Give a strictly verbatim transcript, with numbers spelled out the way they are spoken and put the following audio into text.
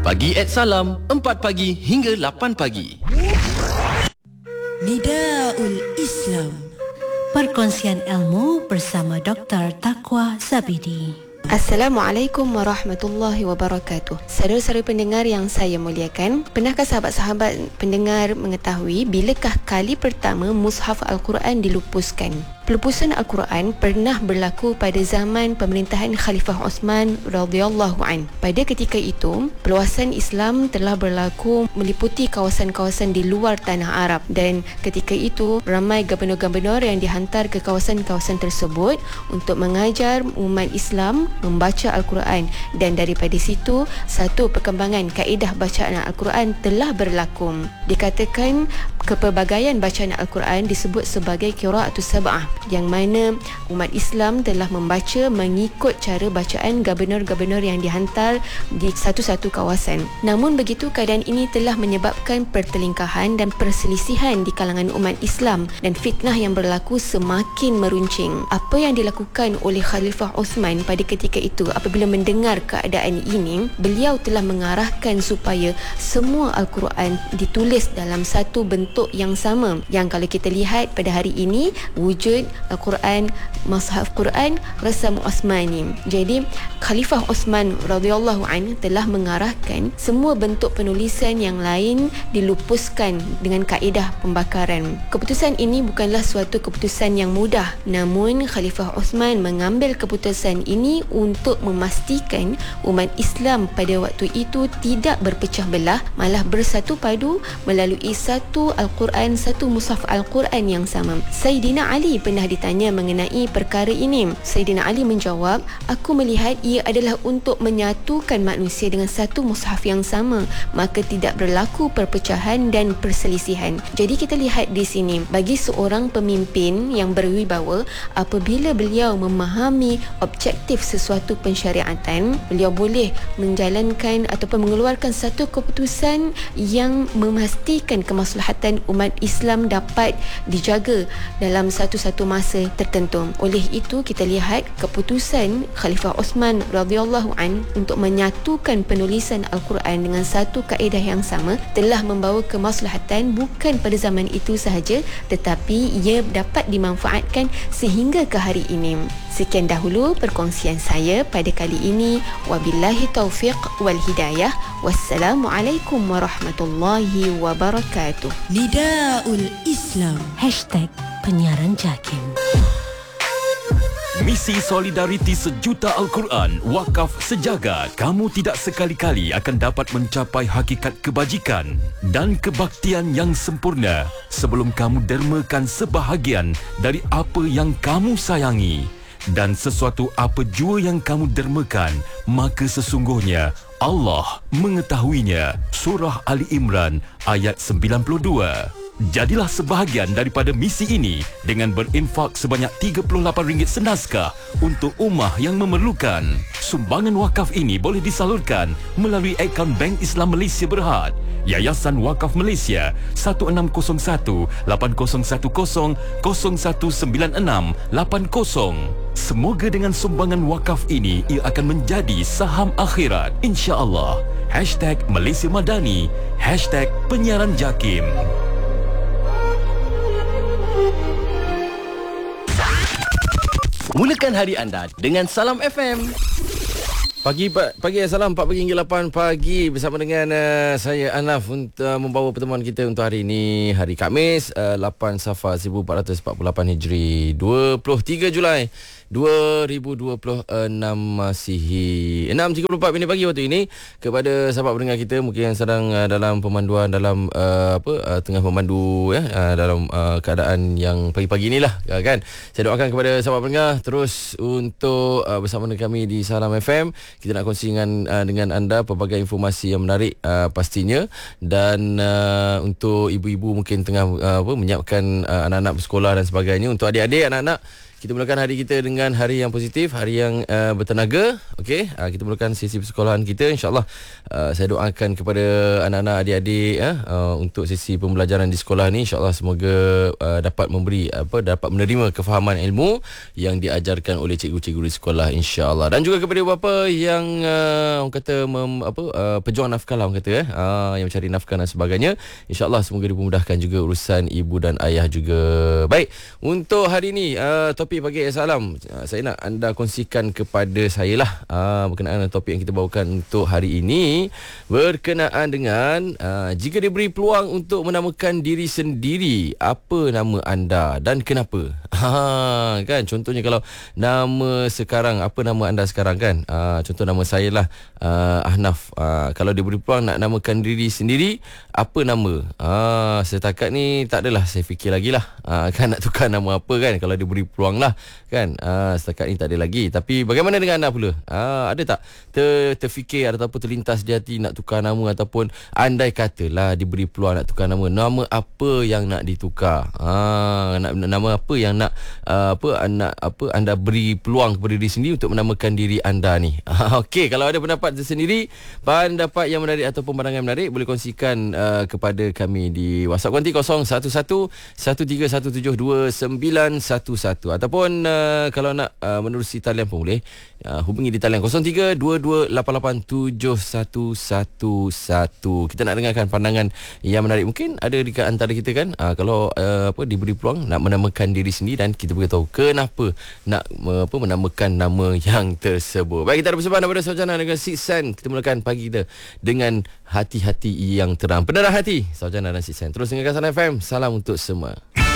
Pagi at Salam, empat pagi hingga lapan pagi. Nidaul Islam, perkongsian ilmu bersama Doktor Taqwa Zabidi. Assalamualaikum warahmatullahi wabarakatuh. Saudara-saudara pendengar yang saya muliakan, pernahkah sahabat-sahabat pendengar mengetahui bilakah kali pertama mushaf Al-Quran dilupuskan? Pelupusan Al-Quran pernah berlaku pada zaman pemerintahan Khalifah Osman radhiyallahu an. Pada ketika itu, perluasan Islam telah berlaku meliputi kawasan-kawasan di luar tanah Arab, dan ketika itu ramai gubernur-gubernur yang dihantar ke kawasan-kawasan tersebut untuk mengajar umat Islam membaca Al-Quran, dan daripada situ satu perkembangan kaedah bacaan Al-Quran telah berlaku. Dikatakan kepelbagaian bacaan Al-Quran disebut sebagai qiraatus sab'ah, yang mana umat Islam telah membaca mengikut cara bacaan gubernur-gubernur yang dihantar di satu-satu kawasan. Namun begitu, keadaan ini telah menyebabkan pertelingkahan dan perselisihan di kalangan umat Islam, dan fitnah yang berlaku semakin meruncing. Apa yang dilakukan oleh Khalifah Osman pada ketika itu apabila mendengar keadaan ini, beliau telah mengarahkan supaya semua Al-Quran ditulis dalam satu bentuk yang sama, yang kalau kita lihat pada hari ini wujud Al-Quran, Mushaf Quran Rasam Osmani. Jadi Khalifah Osman radhiyallahu an telah mengarahkan semua bentuk penulisan yang lain dilupuskan dengan kaedah pembakaran. Keputusan ini bukanlah suatu keputusan yang mudah, namun Khalifah Osman mengambil keputusan ini untuk memastikan umat Islam pada waktu itu tidak berpecah belah, malah bersatu padu melalui satu Al-Quran, satu mushaf Al-Quran yang sama. Sayyidina Ali pernah ditanya mengenai perkara ini. Sayyidina Ali menjawab, aku melihat ia adalah untuk menyatukan manusia dengan satu mushaf yang sama, maka tidak berlaku perpecahan dan perselisihan. Jadi kita lihat di sini, bagi seorang pemimpin yang berwibawa, apabila beliau memahami objektif sesuatu pensyariatan, beliau boleh menjalankan ataupun mengeluarkan satu keputusan yang memastikan kemaslahatan umat Islam dapat dijaga dalam satu-satu masa tertentu. Oleh itu kita lihat keputusan Khalifah Osman radhiyallahu an untuk menyatukan penulisan Al-Quran dengan satu kaedah yang sama telah membawa kemaslahatan bukan pada zaman itu sahaja, tetapi ia dapat dimanfaatkan sehingga ke hari ini. Sekian dahulu perkongsian saya pada kali ini. Wabillahi taufiq wal hidayah. Wassalamualaikum warahmatullahi wabarakatuh. Nidaul Islam, Hashtag penyiaran JAKIM. Misi solidariti sejuta Al-Quran Wakaf Sejaga. Kamu tidak sekali-kali akan dapat mencapai hakikat kebajikan dan kebaktian yang sempurna sebelum kamu dermakan sebahagian dari apa yang kamu sayangi. Dan sesuatu apa jua yang kamu dermakan, maka sesungguhnya Allah mengetahuinya. Surah Ali Imran ayat sembilan puluh dua. Jadilah sebahagian daripada misi ini dengan berinfak sebanyak tiga puluh lapan ringgit senaskah untuk ummah yang memerlukan. Sumbangan wakaf ini boleh disalurkan melalui akaun Bank Islam Malaysia Berhad, Yayasan Wakaf Malaysia satu enam kosong satu lapan kosong satu kosong kosong satu sembilan enam lapan kosong. Semoga dengan sumbangan wakaf ini ia akan menjadi saham akhirat, insya-Allah. Hashtag Malaysia Madani, Hashtag penyiaran JAKIM. Mulakan hari anda dengan Salam F M. Pagi pagi salam empat pagi hingga lapan pagi bersama dengan uh, saya Anaf untuk uh, membawa pertemuan kita untuk hari ini, hari Khamis, uh, lapan Safar seribu empat ratus empat puluh lapan Hijri, dua puluh tiga Julai dua ribu dua puluh enam, Masihi. enam tiga puluh empat minit pagi waktu ini. Kepada sahabat pendengar kita mungkin yang sedang uh, dalam pemanduan, dalam uh, apa uh, tengah memandu ya, uh, dalam uh, keadaan yang pagi-pagi inilah uh, kan. Saya doakan kepada sahabat pendengar terus untuk uh, bersama dengan kami di Salam F M. Kita nak kongsi dengan, uh, dengan anda pelbagai informasi yang menarik uh, pastinya. Dan uh, untuk ibu-ibu mungkin tengah uh, apa, menyiapkan uh, anak-anak bersekolah dan sebagainya. Untuk adik-adik, anak-anak, Kita mulakan hari kita dengan hari yang positif, hari yang uh, bertenaga. Okey, uh, kita mulakan sesi persekolahan kita. InsyaAllah uh, saya doakan kepada anak-anak, adik-adik uh, uh, untuk sesi pembelajaran di sekolah ni. InsyaAllah semoga uh, dapat memberi apa dapat menerima kefahaman ilmu yang diajarkan oleh cikgu-cikgu di sekolah, insya-Allah. Dan juga kepada bapa yang uh, orang kata mem, apa uh, pejuang nafkah lah orang kata eh uh, yang mencari nafkah dan sebagainya. InsyaAllah semoga dipermudahkan juga urusan ibu dan ayah juga. Baik, untuk hari ni uh, topik pagi salam uh, saya nak anda kongsikan kepada saya lah uh, berkenaan dengan topik yang kita bawakan untuk hari ini, berkenaan dengan uh, jika diberi peluang untuk menamakan diri sendiri, apa nama anda dan kenapa? Ha, kan contohnya kalau nama sekarang, apa nama anda sekarang kan? Uh, contoh nama saya lah uh, Ahnaf. Uh, kalau diberi peluang nak namakan diri sendiri, apa nama? Uh, setakat ni tak adalah saya fikir lagi lah uh, kan nak tukar nama apa kan, kalau diberi peluang lah kan. Uh, setakat ni tak ada lagi. Tapi bagaimana dengan anda pula? Uh, ada tak ter, terfikir ataupun terlintas di hati nak tukar nama, ataupun andai katalah diberi peluang nak tukar nama, nama apa yang nak ditukar? Uh, nak, nama apa yang nak uh, apa nak apa anda beri peluang kepada diri sendiri untuk menamakan diri anda ni? Uh, Okey, kalau ada pendapat tersendiri, pendapat yang menarik ataupun pandangan menarik, boleh kongsikan uh, kepada kami di WhatsApp konti kosong satu satu satu tiga satu tujuh dua sembilan satu satu, ataupun uh, kalau nak uh, menerusi talian pun boleh uh, hubungi di talian kosong tiga dua dua lapan lapan tujuh satu satu satu. Kita nak dengarkan pandangan yang menarik. Mungkin ada di antara kita kan uh, kalau uh, apa diberi peluang nak menamakan diri sendiri, dan kita beritahu kenapa nak uh, apa menamakan nama yang tersebut. Baik, kita ada persembahan daripada Sarjana dengan Six Sense. Kita mulakan pagi kita dengan hati-hati yang terang, penerang hati, Sarjana dan Six Sense. Terus dengarkan Sana F M. Salam untuk semua.